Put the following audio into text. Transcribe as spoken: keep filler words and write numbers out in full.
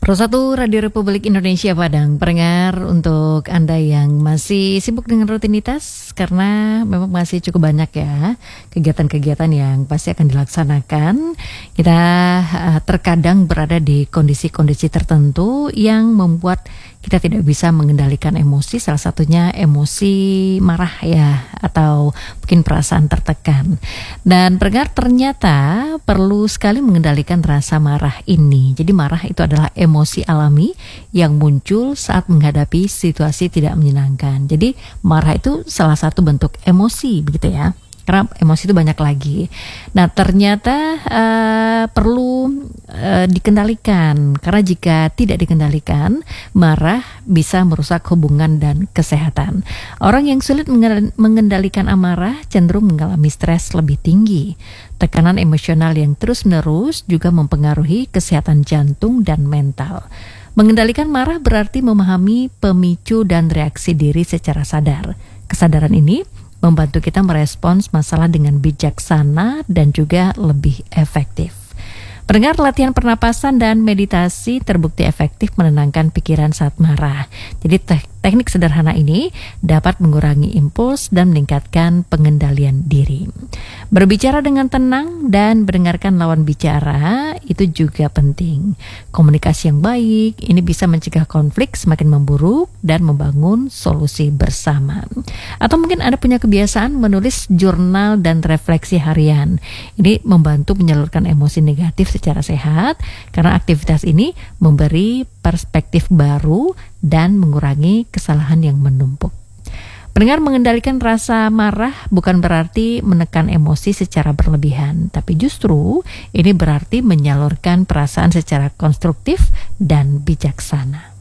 Persatu Radio Republik Indonesia Padang, pendengar, untuk Anda yang masih sibuk dengan rutinitas karena memang masih cukup banyak ya kegiatan-kegiatan yang pasti akan dilaksanakan. Kita uh, terkadang berada di kondisi-kondisi tertentu yang membuat kita tidak bisa mengendalikan emosi, salah satunya emosi marah ya, atau mungkin perasaan tertekan. Dan pendengar, ternyata perlu sekali mengendalikan rasa marah ini. Jadi marah itu adalah emosi alami yang muncul saat menghadapi situasi tidak menyenangkan. Jadi marah itu salah satu bentuk emosi, begitu ya. Karena emosi itu banyak lagi. Nah, ternyata uh, perlu uh, dikendalikan. Karena jika tidak dikendalikan, marah bisa merusak hubungan dan kesehatan. Orang yang sulit mengendalikan amarah cenderung mengalami stres lebih tinggi. Tekanan emosional yang terus-menerus juga mempengaruhi kesehatan jantung dan mental. Mengendalikan marah berarti memahami pemicu dan reaksi diri secara sadar. Kesadaran ini membantu kita merespons masalah dengan bijaksana dan juga lebih efektif. Pendengar, latihan pernapasan dan meditasi terbukti efektif menenangkan pikiran saat marah. Jadi te- teknik sederhana ini dapat mengurangi impuls dan meningkatkan pengendalian diri. Berbicara dengan tenang dan mendengarkan lawan bicara itu juga penting. Komunikasi yang baik ini bisa mencegah konflik semakin memburuk dan membangun solusi bersama. Atau mungkin Anda punya kebiasaan menulis jurnal dan refleksi harian. Ini membantu menyalurkan emosi negatif secara sehat karena aktivitas ini memberi perspektif baru dan mengurangi kesalahan yang menumpuk. Pendengar, mengendalikan rasa marah bukan berarti menekan emosi secara berlebihan, tapi justru ini berarti menyalurkan perasaan secara konstruktif dan bijaksana.